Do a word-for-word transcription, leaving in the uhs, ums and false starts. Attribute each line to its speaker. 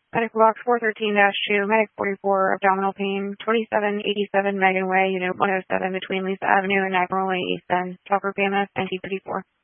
Speaker 1: Medical box four thirteen dash two, Medic forty-four, abdominal pain, twenty-seven eighty-seven Megan Way, Unit one oh seven between Lisa Avenue and Magnolia East End. Talker P M S nineteen fifty-four.